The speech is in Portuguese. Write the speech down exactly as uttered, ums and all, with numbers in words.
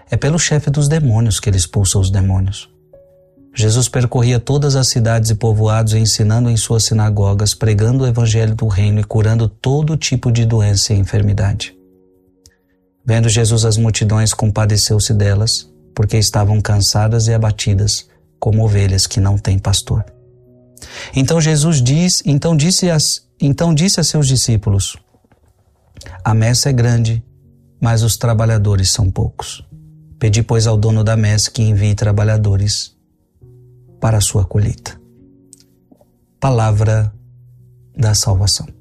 É pelo chefe dos demônios que ele expulsa os demônios. Jesus percorria todas as cidades e povoados, ensinando em suas sinagogas, pregando o evangelho do reino e curando todo tipo de doença e enfermidade. Vendo Jesus as multidões, compadeceu-se delas, porque estavam cansadas e abatidas, como ovelhas que não têm pastor. Então Jesus diz, então disse, as, então disse a seus discípulos: a messe é grande, mas os trabalhadores são poucos. Pedi, pois, ao dono da messe que envie trabalhadores para a sua colheita. Palavra da salvação.